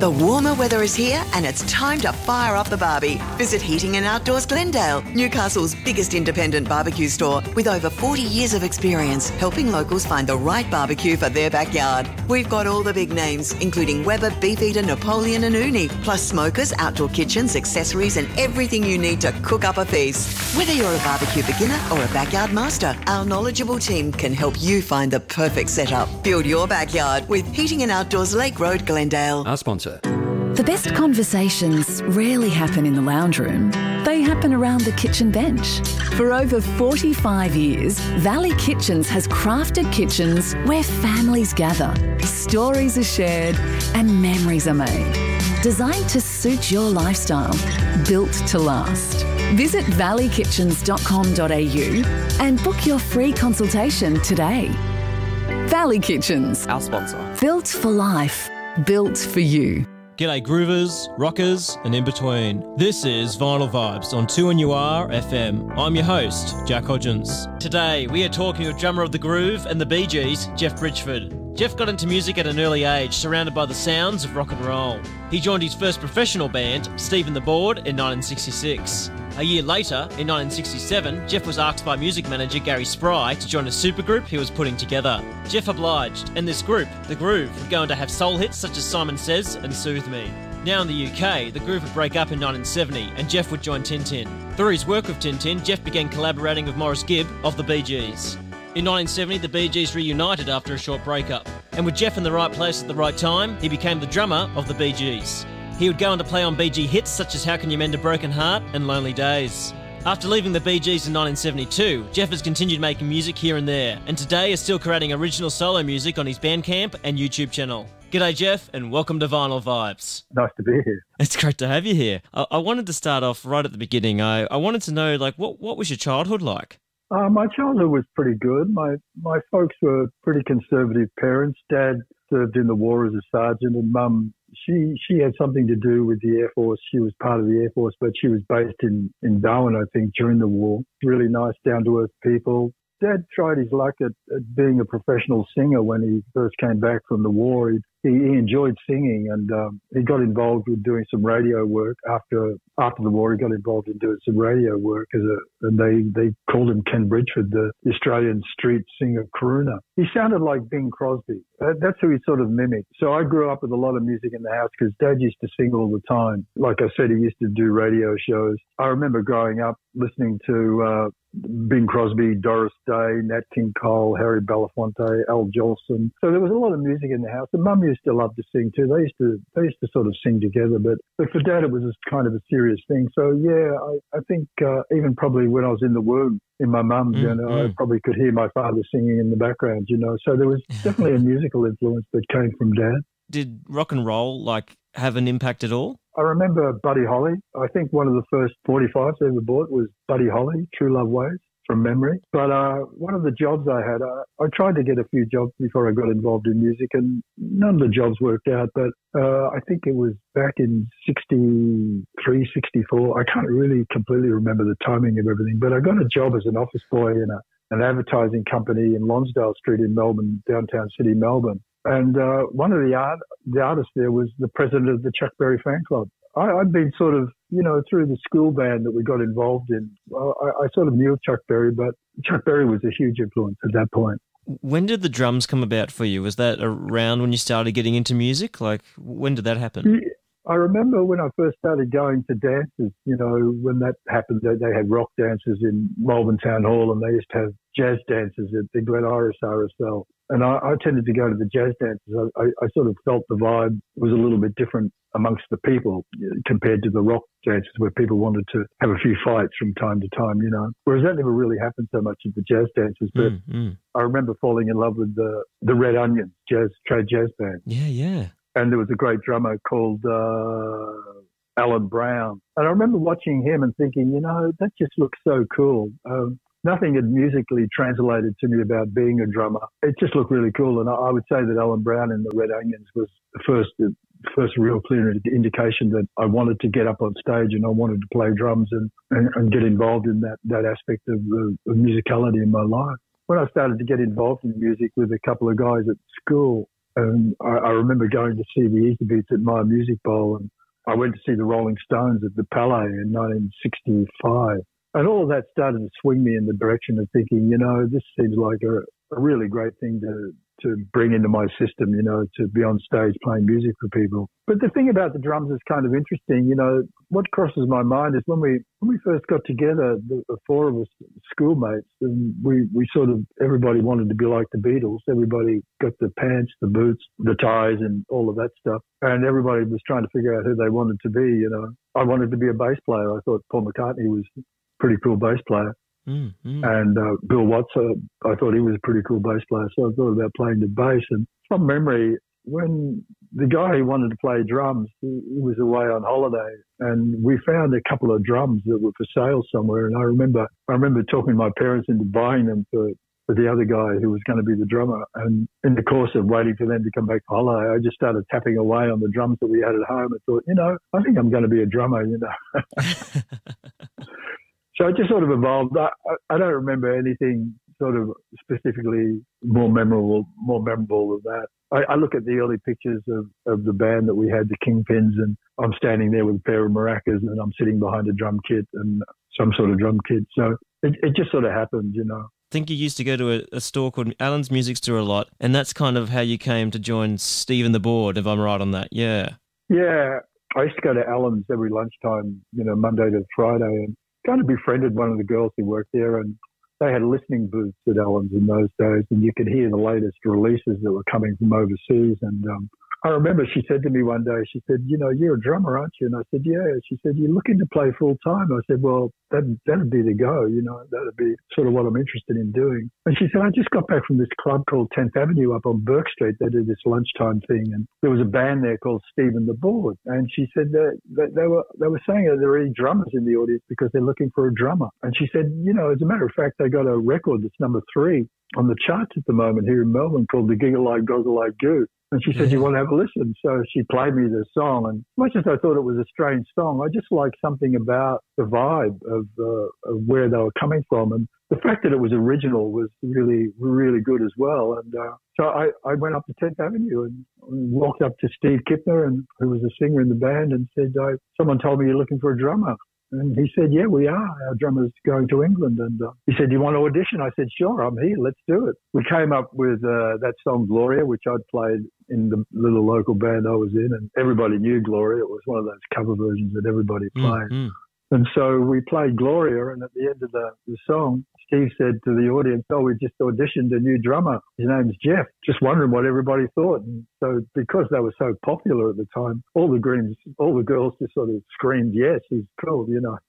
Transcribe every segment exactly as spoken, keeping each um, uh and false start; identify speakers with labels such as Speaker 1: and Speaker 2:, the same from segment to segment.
Speaker 1: The warmer weather is here and it's time to fire up the barbie. Visit Heating and Outdoors Glendale, Newcastle's biggest independent barbecue store with over forty years of experience helping locals find the right barbecue for their backyard. We've got all the big names, including Weber, Beefeater, Napoleon and Uni, plus smokers, outdoor kitchens, accessories and everything you need to cook up a feast. Whether you're a barbecue beginner or a backyard master, our knowledgeable team can help you find the perfect setup. Build your backyard with Heating and Outdoors Lake Road, Glendale.
Speaker 2: Our sponsor.
Speaker 3: The best conversations rarely happen in the lounge room. They happen around the kitchen bench. For over forty-five years, Valley Kitchens has crafted kitchens where families gather, stories are shared and memories are made. Designed to suit your lifestyle, built to last. Visit valley kitchens dot com dot a u and book your free consultation today. Valley Kitchens.
Speaker 2: Our sponsor.
Speaker 3: Built for life. Built for you.
Speaker 4: G'day groovers, rockers and in between. This is Vinyl Vibes on two N U R F M. I'm your host, Jack Hodgins. Today we are talking with drummer of The Groove and the Bee Gees, Jeff Bridgford. Jeff got into music at an early age, surrounded by the sounds of rock and roll. He joined his first professional band, Stephen the Board, in nineteen sixty-six. A year later, in nineteen sixty-seven, Jeff was asked by music manager Gary Spry to join a supergroup he was putting together. Jeff obliged, and this group, The Groove, would go on to have soul hits such as Simon Says and Soothe Me. Now in the U K, The Groove would break up in nineteen seventy, and Jeff would join Tintin. Through his work with Tintin, Jeff began collaborating with Maurice Gibb of the Bee Gees. In nineteen seventy, the Bee Gees reunited after a short breakup, and with Jeff in the right place at the right time, he became the drummer of the Bee Gees. He would go on to play on Bee Gee hits such as How Can You Mend a Broken Heart and Lonely Days. After leaving the Bee Gees in nineteen seventy-two, Jeff has continued making music here and there, and today is still creating original solo music on his Bandcamp and YouTube channel. G'day Jeff, and welcome to Vinyl Vibes.
Speaker 5: Nice to be here.
Speaker 4: It's great to have you here. I, I wanted to start off right at the beginning. I, I wanted to know, like, what, what was your childhood like?
Speaker 5: Uh, my childhood was pretty good. My my folks were pretty conservative parents. Dad served in the war as a sergeant, and Mum, she she had something to do with the Air Force. She was part of the Air Force, but she was based in, in Darwin, I think, during the war. Really nice, down-to-earth people. Dad tried his luck at, at being a professional singer when he first came back from the war. He, he enjoyed singing, and um, he got involved with doing some radio work. After after the war, he got involved in doing some radio work, as a, and they, they called him Ken Bridgford, the Australian street singer crooner. He sounded like Bing Crosby. That, that's who he sort of mimicked. So I grew up with a lot of music in the house because Dad used to sing all the time. Like I said, he used to do radio shows. I remember growing up listening to uh, Bing Crosby, Doris Day, Nat King Cole, Harry Belafonte, Al Jolson. So there was a lot of music in the house. And Mum used to love to sing too. They used to they used to sort of sing together. But, but for Dad, it was just kind of a serious thing. So yeah, I, I think uh, even probably when I was in the womb in my mum's, mm, you know, mm. I probably could hear my father singing in the background, you know. So there was definitely a musical influence that came from Dad.
Speaker 4: Did rock and roll, like, have an impact at all?
Speaker 5: I remember Buddy Holly. I think one of the first forty-fives I ever bought was Buddy Holly, True Love Ways, from memory. But uh, one of the jobs I had, uh, I tried to get a few jobs before I got involved in music, and none of the jobs worked out. But uh, I think it was back in sixty-three, sixty-four. I can't really completely remember the timing of everything, but I got a job as an office boy in a, an advertising company in Lonsdale Street in Melbourne, downtown city, Melbourne. And uh, one of the art, the artists there was the president of the Chuck Berry fan club. I, I'd been sort of, you know, through the school band that we got involved in, I, I sort of knew Chuck Berry, but Chuck Berry was a huge influence at that point.
Speaker 4: When did the drums come about for you? Was that around when you started getting into music? Like, when did that happen?
Speaker 5: Yeah. I remember when I first started going to dances, you know, when that happened, they, they had rock dances in Melbourne Town Hall, and they used to have jazz dances at the Glen Iris R S L. And I, I tended to go to the jazz dances. I, I sort of felt the vibe was a little bit different amongst the people compared to the rock dances where people wanted to have a few fights from time to time, you know. Whereas that never really happened so much at the jazz dances. But mm, mm. I remember falling in love with the, the Red Onions jazz, trade jazz band.
Speaker 4: Yeah, yeah.
Speaker 5: And there was a great drummer called uh, Alan Brown. And I remember watching him and thinking, you know, that just looks so cool. Um, nothing had musically translated to me about being a drummer. It just looked really cool. And I, I would say that Alan Brown and the Red Onions was the first, the first real clear indication that I wanted to get up on stage and I wanted to play drums and, and, and get involved in that, that aspect of, of, of musicality in my life. When I started to get involved in music with a couple of guys at school, And I, I remember going to see the Easy Beats at My Music Bowl, and I went to see the Rolling Stones at the Palais in nineteen sixty-five. And all of that started to swing me in the direction of thinking, you know, this seems like a, a really great thing to to bring into my system, you know, to be on stage playing music for people. But the thing about the drums is kind of interesting. You know, what crosses my mind is when we when we first got together, the, the four of us schoolmates, and we, we sort of, everybody wanted to be like the Beatles. Everybody got the pants, the boots, the ties and all of that stuff. And everybody was trying to figure out who they wanted to be, you know. I wanted to be a bass player. I thought Paul McCartney was a pretty cool bass player.
Speaker 4: Mm, mm.
Speaker 5: And uh, Bill Watts, uh, I thought he was a pretty cool bass player, so I thought about playing the bass. And from memory, when the guy who wanted to play drums, he, he was away on holiday, and we found a couple of drums that were for sale somewhere. And I remember, I remember talking my parents into buying them for, for the other guy who was going to be the drummer. And in the course of waiting for them to come back from holiday, I just started tapping away on the drums that we had at home and thought, you know, I think I'm going to be a drummer, you know. So it just sort of evolved. I, I don't remember anything sort of specifically more memorable, more memorable than that. I, I look at the early pictures of, of the band that we had, the Kingpins, and I'm standing there with a pair of maracas and I'm sitting behind a drum kit and some sort of drum kit. So it, it just sort of happened, you know.
Speaker 4: I think you used to go to a, a store called Alan's Music Store a lot, and that's kind of how you came to join Steve and the Board, if I'm right on that. Yeah.
Speaker 5: Yeah. I used to go to Alan's every lunchtime, you know, Monday to Friday, and kind of befriended one of the girls who worked there, and they had listening booths at Alan's in those days, and you could hear the latest releases that were coming from overseas. And um, I remember she said to me one day, she said, you know, you're a drummer, aren't you? And I said, yeah. She said, you're looking to play full time? I said, well, that, that'd be the go, you know, that'd be sort of what I'm interested in doing. And she said, I just got back from this club called tenth Avenue up on Burke Street. They did this lunchtime thing, and there was a band there called Steve and the Board. And she said that, that they were they were saying that there are any drummers in the audience because they're looking for a drummer. And she said, you know, as a matter of fact, they got a record that's number three on the charts at the moment here in Melbourne called the Giggle Like Goggle Like Goo. And she said,
Speaker 4: Yeah.
Speaker 5: you want to have a listen? So she played me the song. And much as I thought it was a strange song, I just liked something about the vibe of, uh, of where they were coming from. And the fact that it was original was really, really good as well. And uh, so I, I went up to tenth Avenue and walked up to Steve Kipner, and who was a singer in the band, and said, I, someone told me you're looking for a drummer. And he said, yeah, we are. Our drummer's going to England. And uh, he said, do you want to audition? I said, sure, I'm here. Let's do it. We came up with uh, that song, Gloria, which I'd played in the little local band I was in. And everybody knew Gloria. It was one of those cover versions that everybody played.
Speaker 4: Mm-hmm.
Speaker 5: And so we played Gloria. And at the end of the, the song, Steve said to the audience, oh, we just auditioned a new drummer. His name's Jeff. Just wondering what everybody thought. And so because they were so popular at the time, all the greens, all the girls just sort of screamed, yes, he's cool, you know.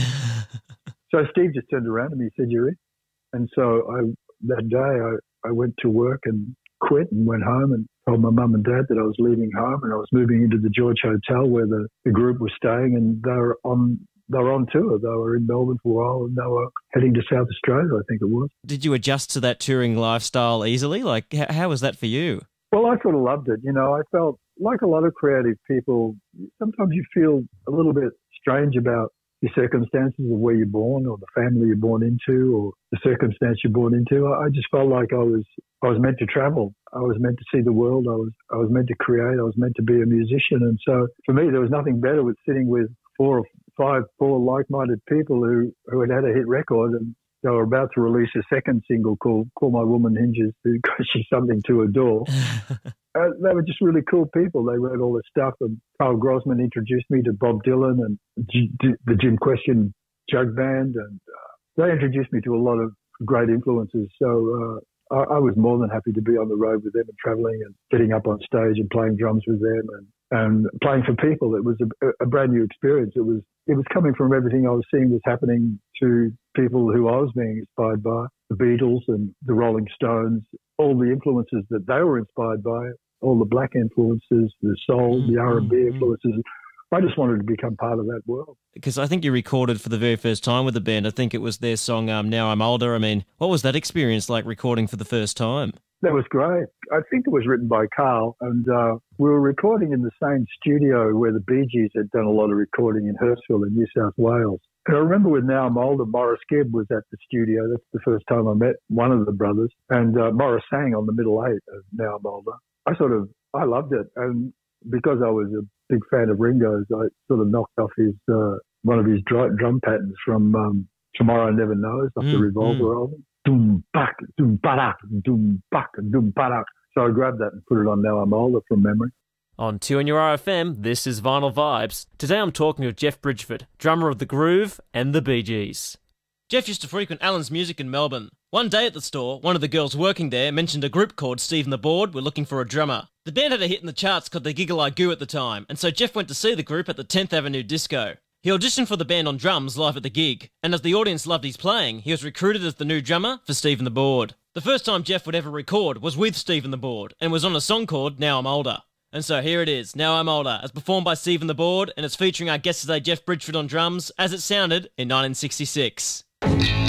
Speaker 5: So Steve just turned around to me and said, you're in. And so I, that day I, I went to work and quit and went home and told my mum and dad that I was leaving home and I was moving into the George Hotel where the, the group was staying, and they were on They were on tour. They were in Melbourne for a while and they were heading to South Australia, I think it was.
Speaker 4: Did you adjust to that touring lifestyle easily? Like, h- how was that for you?
Speaker 5: Well, I sort of loved it. You know, I felt like a lot of creative people, sometimes you feel a little bit strange about the circumstances of where you're born or the family you're born into or the circumstance you're born into. I just felt like I was I was meant to travel. I was meant to see the world. I was I was meant to create. I was meant to be a musician. And so for me, there was nothing better with sitting with four or five, four like-minded people who, who had had a hit record, and they were about to release a second single called Call My Woman Hinges because she's something to adore. uh, they were just really cool people. They wrote all this stuff, and Carl Grossman introduced me to Bob Dylan and G- G- the Jim Question Jug Band, and uh, they introduced me to a lot of great influences. So uh, I, I was more than happy to be on the road with them and travelling and getting up on stage and playing drums with them and and playing for people. It was a, a brand new experience. It was it was coming from everything I was seeing was happening to people who I was being inspired by, the Beatles and the Rolling Stones, all the influences that they were inspired by, all the black influences, the soul, mm-hmm. the R and B influences. I just wanted to become part of that world.
Speaker 4: Because I think you recorded for the very first time with the band. I think it was their song, um, Now I'm Older. I mean, what was that experience like recording for the first time?
Speaker 5: That was great. I think it was written by Carl, and uh, we were recording in the same studio where the Bee Gees had done a lot of recording in Hurstville in New South Wales. And I remember with Now I'm Older, Morris Gibb was at the studio. That's the first time I met one of the brothers. And uh, Morris sang on the middle eight of Now I'm Older. I sort of, I loved it. And because I was a big fan of Ringo's, I sort of knocked off his, uh, one of his drum, drum patterns from um, Tomorrow Never Knows, off mm, the Revolver mm. album. Doom, bak, doom, badak, doom, bak, doom, badak. So I grabbed that and put it on Now I'm Older from memory.
Speaker 4: On two N U R F M, this is Vinyl Vibes. Today I'm talking with Jeff Bridgford, drummer of The Groove and the Bee Gees. Jeff used to frequent Alan's Music in Melbourne. One day at the store, one of the girls working there mentioned a group called Steve and the Board were looking for a drummer. The band had a hit in the charts called the Giggle I Goo at the time, and so Jeff went to see the group at the tenth Avenue Disco. He auditioned for the band on drums live at the gig, and as the audience loved his playing, he was recruited as the new drummer for Steve and the Board. The first time Jeff would ever record was with Steve and the Board, and was on a song called Now I'm Older. And so here it is, Now I'm Older, as performed by Steve and the Board, and it's featuring our guest today, Jeff Bridgford on drums, as it sounded in nineteen sixty-six.